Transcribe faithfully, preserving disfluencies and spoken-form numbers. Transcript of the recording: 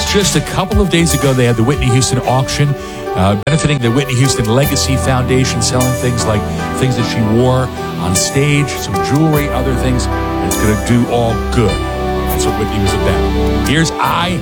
was just a couple of days ago. They had the Whitney Houston auction, uh, benefiting the Whitney Houston Legacy Foundation, selling things like things that she wore on stage, some jewelry, other things. And it's going to do all good. That's what Whitney was about. Here's I